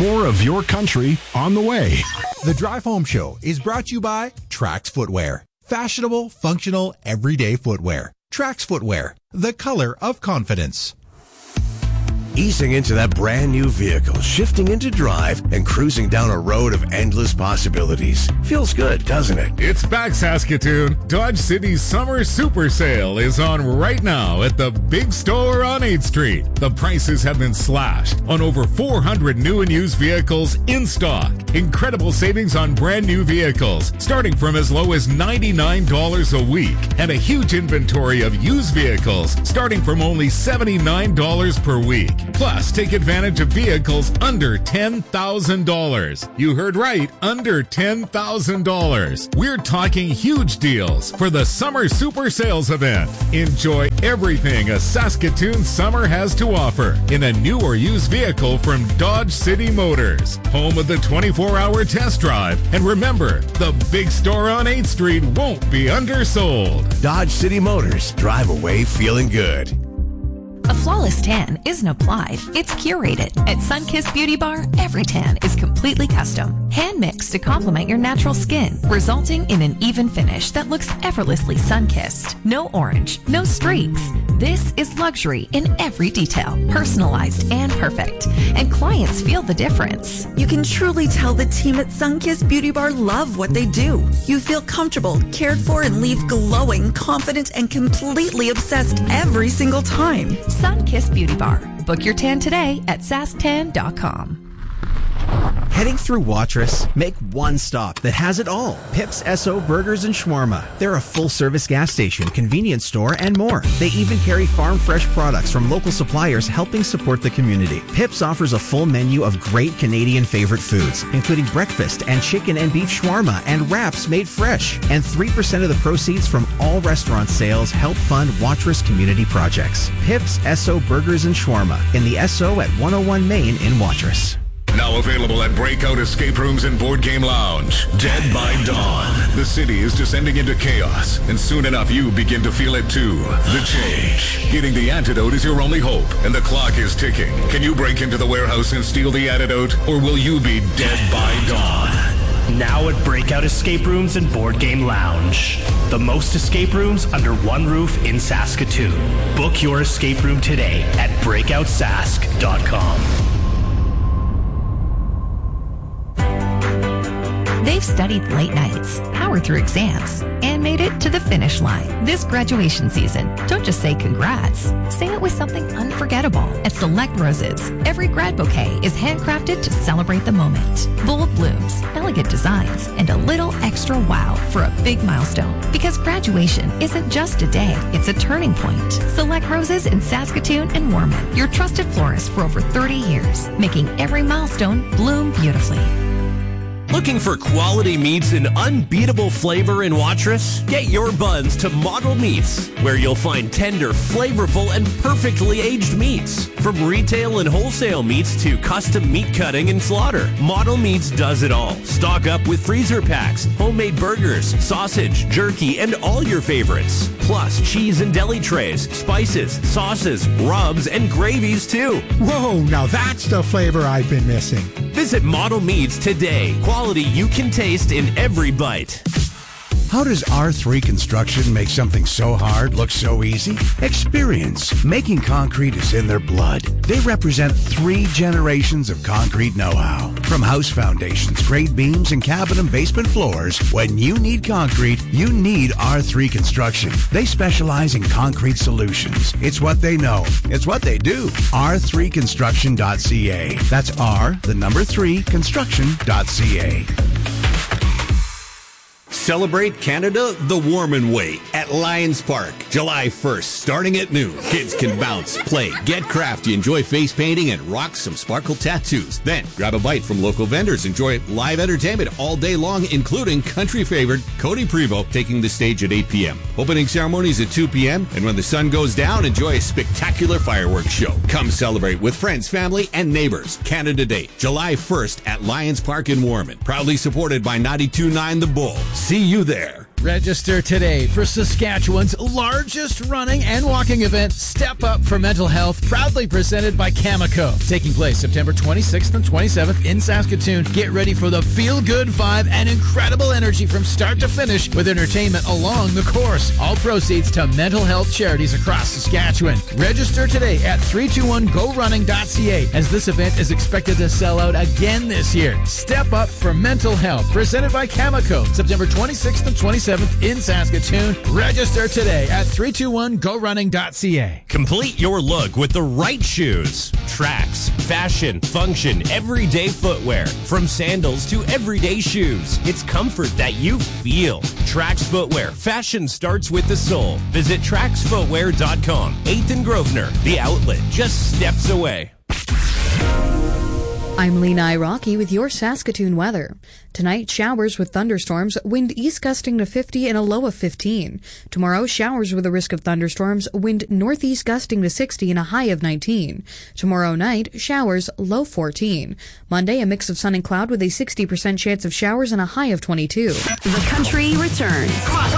More of your country on the way. The Drive Home Show is brought to you by Trax Footwear. Fashionable, functional, everyday footwear. Trax Footwear, the color of confidence. Easing into that brand new vehicle, shifting into drive, and cruising down a road of endless possibilities. Feels good, doesn't it? It's back, Saskatoon. Dodge City's Summer Super Sale is on right now at the Big Store on 8th Street. The prices have been slashed on over 400 new and used vehicles in stock. Incredible savings on brand new vehicles, starting from as low as $99 a week. And a huge inventory of used vehicles, starting from only $79 per week. Plus, take advantage of vehicles under $10,000. You heard right, under $10,000. We're talking huge deals for the Summer Super Sales event. Enjoy everything a Saskatoon summer has to offer in a new or used vehicle from Dodge City Motors, home of the 24-hour test drive. And remember, the Big Store on 8th Street won't be undersold. Dodge City Motors. Drive away feeling good. A flawless tan isn't applied, it's curated. At Sunkissed Beauty Bar, every tan is completely custom, hand-mixed to complement your natural skin, resulting in an even finish that looks effortlessly sun-kissed. No orange, no streaks. This is luxury in every detail, personalized and perfect. And clients feel the difference. You can truly tell the team at Sunkissed Beauty Bar love what they do. You feel comfortable, cared for, and leave glowing, confident, and completely obsessed every single time. Sunkissed Beauty Bar. Book your tan today at sasktan.com. Heading through Watrous? Make one stop that has it all. Pips SO Burgers and Shawarma. They're a full-service gas station, convenience store, and more. They even carry farm-fresh products from local suppliers helping support the community. Pips offers a full menu of great Canadian favorite foods, including breakfast and chicken and beef shawarma and wraps made fresh. And 3% of the proceeds from all restaurant sales help fund Watrous community projects. Pips SO Burgers and Shawarma in the SO at 101 Main in Watrous. Now available at Breakout Escape Rooms and Board Game Lounge. Dead by Dawn. The city is descending into chaos, and soon enough you begin to feel it too. The change. Getting the antidote is your only hope, and the clock is ticking. Can you break into the warehouse and steal the antidote, or will you be dead by dawn? Now at Breakout Escape Rooms and Board Game Lounge. The most escape rooms under one roof in Saskatoon. Book your escape room today at breakoutsask.com. They've studied late nights, powered through exams, and made it to the finish line. This graduation season, don't just say congrats. Say it with something unforgettable. At Select Roses, every grad bouquet is handcrafted to celebrate the moment. Bold blooms, elegant designs, and a little extra wow for a big milestone. Because graduation isn't just a day, it's a turning point. Select Roses in Saskatoon and Warman, your trusted florist for over 30 years, making every milestone bloom beautifully. Looking for quality meats and unbeatable flavor in Watrous? Get your buns to Model Meats, where you'll find tender, flavorful, and perfectly aged meats. From retail and wholesale meats to custom meat cutting and slaughter, Model Meats does it all. Stock up with freezer packs, homemade burgers, sausage, jerky, and all your favorites. Plus cheese and deli trays, spices, sauces, rubs, and gravies too. Whoa, now that's the flavor I've been missing. Visit Model Meats today. Quality you can taste in every bite. How does R3 Construction make something so hard look so easy? Experience. Making concrete is in their blood. They represent 3 generations of concrete know-how. From house foundations, grade beams, and cabinet and basement floors, when you need concrete, you need R3 Construction. They specialize in concrete solutions. It's what they know. It's what they do. R3construction.ca. That's R3 construction.ca. Celebrate Canada the Warman way at Lions Park, July 1st, starting at noon. Kids can bounce, play, get crafty, enjoy face painting, and rock some sparkle tattoos. Then, grab a bite from local vendors. Enjoy live entertainment all day long, including country favorite Cody Prevost taking the stage at 8 p.m. Opening ceremonies at 2 p.m., and when the sun goes down, enjoy a spectacular fireworks show. Come celebrate with friends, family, and neighbors. Canada Day, July 1st at Lions Park in Warman. Proudly supported by 92.9 The Bull. See you there. Register today for Saskatchewan's largest running and walking event, Step Up for Mental Health, proudly presented by Cameco. Taking place September 26th and 27th in Saskatoon. Get ready for the feel-good vibe and incredible energy from start to finish with entertainment along the course. All proceeds to mental health charities across Saskatchewan. Register today at 321GoRunning.ca as this event is expected to sell out again this year. Step Up for Mental Health, presented by Cameco, September 26th and 27th in Saskatoon. Register today at 321GoRunning.ca. Complete your look with the right shoes. Tracks, fashion, function, everyday footwear. From sandals to everyday shoes. It's comfort that you feel. Trax Footwear. Fashion starts with the sole. Visit TraxFootwear.com. 8th and Grosvenor. The outlet just steps away. I'm Lena Iraqi with your Saskatoon weather. Tonight, showers with thunderstorms, wind east gusting to 50 and a low of 15. Tomorrow, showers with a risk of thunderstorms, wind northeast gusting to 60 and a high of 19. Tomorrow night, showers, low 14. Monday, a mix of sun and cloud with a 60% chance of showers and a high of 22. The Country returns.